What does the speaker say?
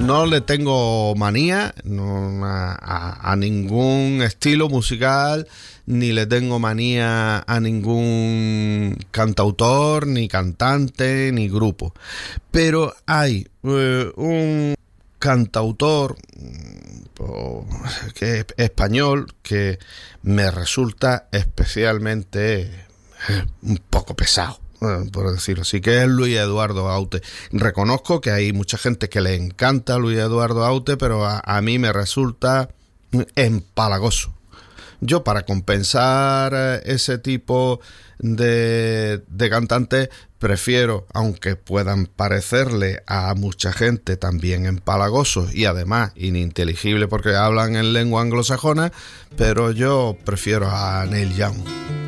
No le tengo manía a ningún estilo musical, ni le tengo manía a ningún cantautor, ni cantante, ni grupo. Pero hay un cantautor que es español que me resulta especialmente un poco pesado, por decirlo así, que es Luis Eduardo Aute. Reconozco que hay mucha gente que le encanta Luis Eduardo Aute, pero a mí me resulta empalagoso. Yo, para compensar ese tipo de cantantes, prefiero, aunque puedan parecerle a mucha gente también empalagosos y además ininteligibles porque hablan en lengua anglosajona, pero yo prefiero a Neil Young.